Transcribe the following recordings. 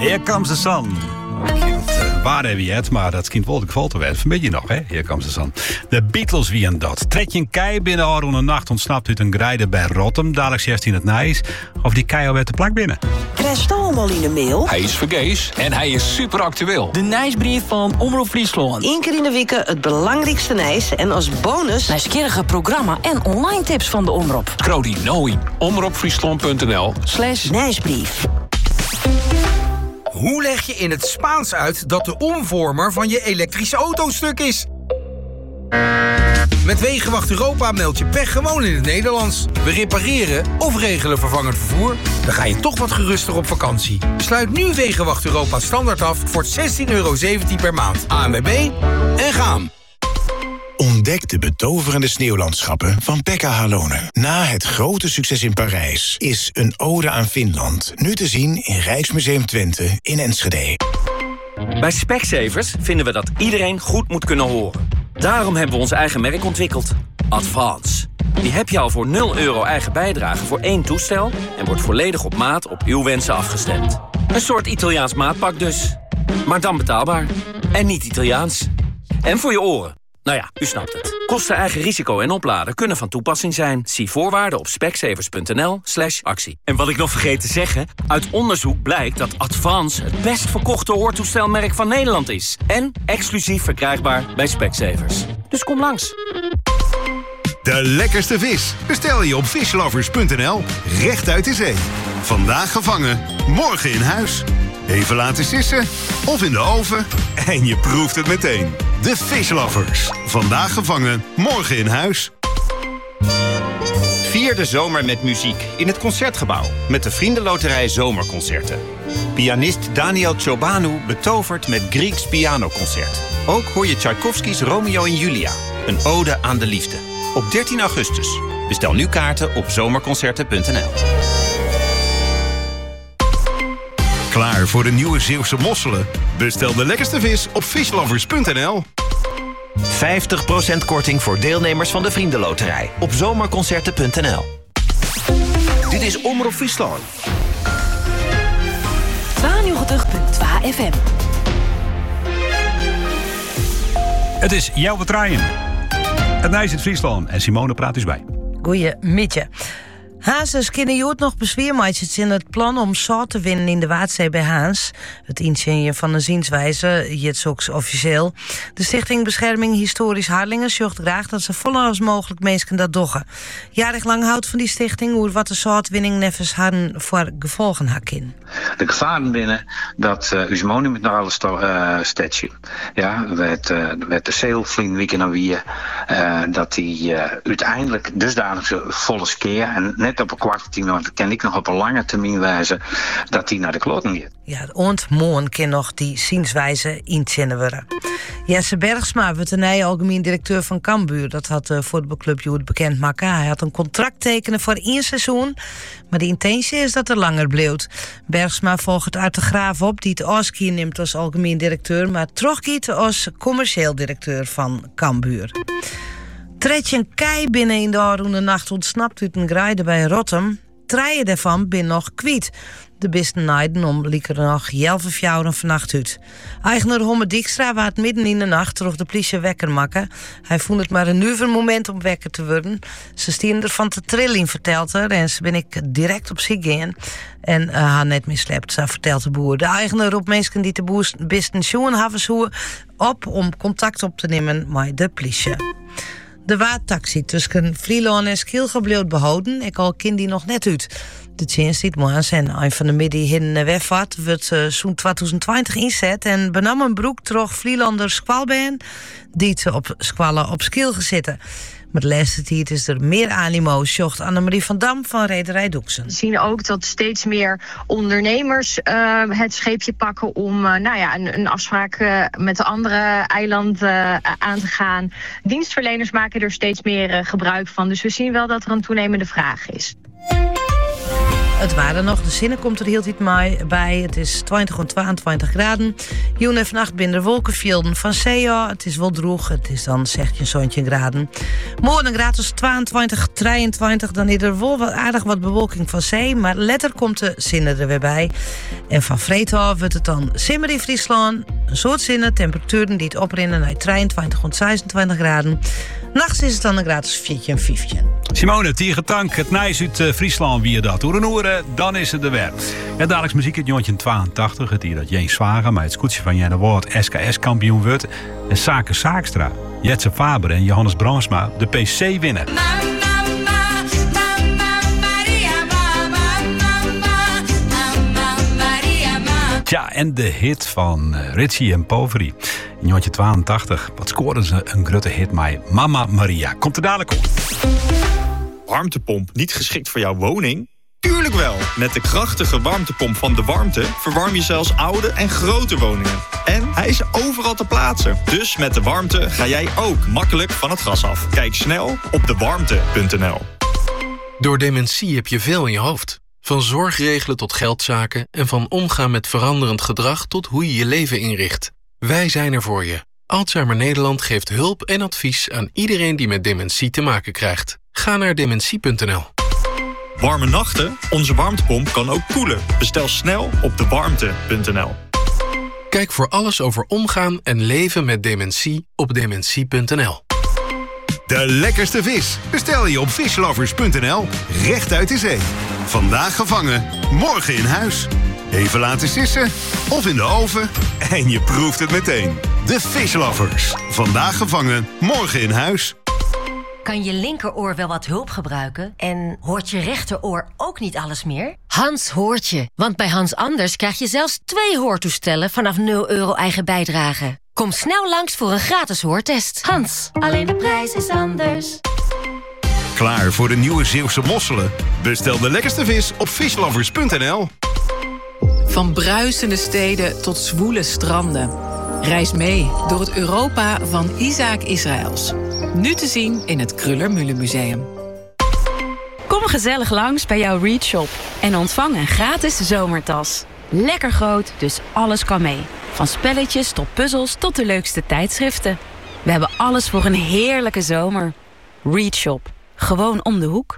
Here Comes the Sun. Waar hebben je het, maar dat kind wel de geval te werden. Een beetje nog, hè? Here Comes the Sun. De Beatles wie een dat. Trek je een kei binnen al rond de nacht ontsnapt uit een grijde bij Rotterdam. Dadelijk 16 het Nijs. Of die kei al werd de plak binnen. Krijg je al in de mail? Hij is vergees en hij is super actueel. De Nijsbrief van Omroep Friesland. 1 keer in de week het belangrijkste Nijs. En als bonus... nieuwsgierige programma en online tips van de Omroep. Krodi Noi. omroepfriesland.nl/Nijsbrief. Hoe leg je in het Spaans uit dat de omvormer van je elektrische auto stuk is? Met Wegenwacht Europa meld je pech gewoon in het Nederlands. We repareren of regelen vervangend vervoer. Dan ga je toch wat geruster op vakantie. Sluit nu Wegenwacht Europa standaard af voor €16,17 per maand. ANWB en gaan. Ontdek de betoverende sneeuwlandschappen van Pekka Halonen. Na het grote succes in Parijs is een ode aan Finland nu te zien in Rijksmuseum Twente in Enschede. Bij Specsavers vinden we dat iedereen goed moet kunnen horen. Daarom hebben we ons eigen merk ontwikkeld. Advance. Die heb je al voor €0 eigen bijdrage voor 1 toestel... en wordt volledig op maat op uw wensen afgestemd. Een soort Italiaans maatpak dus. Maar dan betaalbaar. En niet Italiaans. En voor je oren. Nou ja, u snapt het. Kosten, eigen risico en opladen kunnen van toepassing zijn. Zie voorwaarden op specsavers.nl/actie. En wat ik nog vergeet te zeggen... uit onderzoek blijkt dat Advance het best verkochte hoortoestelmerk van Nederland is. En exclusief verkrijgbaar bij Specsavers. Dus kom langs. De lekkerste vis bestel je op fishlovers.nl. Recht uit de zee. Vandaag gevangen, morgen in huis. Even laten sissen of in de oven en je proeft het meteen. De Fishlovers. Vandaag gevangen, morgen in huis. Vier de zomer met muziek in het Concertgebouw met de Vriendenloterij Zomerconcerten. Pianist Daniel Ciobanu betovert met Grieks pianoconcert. Ook hoor je Tchaikovsky's Romeo en Julia, een ode aan de liefde. Op 13 augustus. Bestel nu kaarten op zomerconcerten.nl. Klaar voor de nieuwe Zeeuwse mosselen? Bestel de lekkerste vis op fishlovers.nl. 50% korting voor deelnemers van de Vriendenloterij op zomerconcerten.nl. Dit is Omroep Friesland. 92.2 FM. Het is jouw vertraaien. Het Nijs in Friesland en Simone praat dus bij. Goeiemiddag. Hazes kunnen Jood nog bezweermaatjes in het plan om zout te winnen in de Waadzee bij Haans. Het inzien van een zienswijze, het ook officieel. De Stichting Bescherming Historisch Harlingen zocht graag dat ze volle als mogelijk mensen dat doggen. Jarig lang houdt van die stichting hoe wat de zoutwinning neffens hadden voor gevolgen hakken. De gevaren binnen dat ons monument naar alle statue. Ja, werd de zeilvlien weekend en weer dat die uiteindelijk dusdanig volle skeer en net op een kwart tien, want dat ken ik nog op een lange termijn wijze, dat die naar de kloten gaat. Ja, ontmoen kan nog die zienswijze inzinnen worden. Jesse Bergsma, veterinair algemeen directeur van Cambuur, dat had de voetbalclub Joet bekend maken. Hij had een contract tekenen voor 1 seizoen, maar de intentie is dat er langer bleef. Bergsma volgt uit de Graaf op, die het Oski neemt als algemeen directeur, maar teruggiet als commercieel directeur van Cambuur. Tretje een kei binnen in de aanroende nacht ontsnapt uit een grijde bij Rotterdam. 3 daarvan bin nog kwijt. De beste naiden om lieken er nog 11 jaar vannacht uit. Eigenaar Homme Dijkstra waard midden in de nacht terug de politie wekker maken. Hij vond het maar een nuver moment om wekker te worden. Ze stieren ervan te trillen, vertelt er. En ze ben ik direct op zich gaan. En haar net mislept, zo vertelt de boer. De eigenaar roept mensen die de beste schoen hebben op om contact op te nemen met de politie. De waardtaxi tussen Friesland en Schilge bleef behouden. Ik al kind die nog net uit. De dienst dit morgens en een van de midden in de wegvaart wordt zo'n 2020 inzet en benam een broek terug Frieslanders squalbaan die ze op squallen op Schilge zitten. Met de laatste tijd is er meer animo, zocht Annemarie van Dam van Rederij Doeksen. We zien ook dat steeds meer ondernemers het scheepje pakken om een afspraak met de andere eilanden aan te gaan. Dienstverleners maken er steeds meer gebruik van. Dus we zien wel dat er een toenemende vraag is. Het waren nog, de zinnen komt er heel iets bij. Het is 20 en 22 graden. Joen en vannacht binnen de wolkenvelden van Sea. Het is wel droog, het is dan, zegt je zo'n graden. Morgen gratis 22, 23. Dan is er wel aardig wat bewolking van zee. Maar letter komt de zinnen er weer bij. En van Vreedhof wordt het dan simmer in Friesland. Een soort zinnen, temperaturen die het oprennen naar 23 en 26 graden. Nachts is het dan een gratis 4 en 5. Simone, Tiergetank, het Nijs uit Friesland wie dat oeren, dan is het er weer. Ja, dagelijks muziek het jongetje 82, het hier dat Jeen Zwager, maar het scootje van Jenne Woord SKS-kampioen wordt. En Sake Saakstra, Jetse Faber en Johannes Bransma de PC winnen. Ja, en de hit van Ritchie en Poveri. In jongetje 82, wat scoorden ze een grote hit met Mama Maria. Komt er dadelijk op. Warmtepomp niet geschikt voor jouw woning? Tuurlijk wel! Met de krachtige warmtepomp van De Warmte verwarm je zelfs oude en grote woningen. En hij is overal te plaatsen. Dus met De Warmte ga jij ook makkelijk van het gas af. Kijk snel op dewarmte.nl. Door dementie heb je veel in je hoofd. Van zorgregelen tot geldzaken en van omgaan met veranderend gedrag tot hoe je je leven inricht. Wij zijn er voor je. Alzheimer Nederland geeft hulp en advies aan iedereen die met dementie te maken krijgt. Ga naar dementie.nl. Warme nachten? Onze warmtepomp kan ook koelen. Bestel snel op dewarmte.nl. Kijk voor alles over omgaan en leven met dementie op dementie.nl. De lekkerste vis bestel je op fishlovers.nl. Recht uit de zee. Vandaag gevangen, morgen in huis. Even laten sissen of in de oven en je proeft het meteen. De Fishlovers. Vandaag gevangen, morgen in huis. Kan je linkeroor wel wat hulp gebruiken? En hoort je rechteroor ook niet alles meer? Hans hoort je. Want bij Hans Anders krijg je zelfs 2 hoortoestellen vanaf €0 eigen bijdrage. Kom snel langs voor een gratis hoortest. Hans, alleen de prijs is anders. Klaar voor de nieuwe Zeeuwse mosselen? Bestel de lekkerste vis op fishlovers.nl. Van bruisende steden tot zwoele stranden. Reis mee door het Europa van Isaac Israëls. Nu te zien in het Kröller-Müller-museum. Kom gezellig langs bij jouw Read Shop en ontvang een gratis zomertas. Lekker groot, dus alles kan mee. Van spelletjes tot puzzels tot de leukste tijdschriften. We hebben alles voor een heerlijke zomer. Read Shop. Gewoon om de hoek.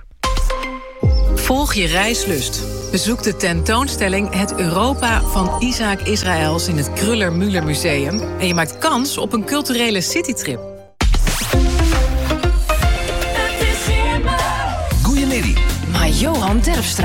Volg je reislust. Bezoek de tentoonstelling Het Europa van Isaac Israëls in het Kröller-Müller-museum. En je maakt kans op een culturele citytrip. Goeiemiddag. Maar Johan Terpstra.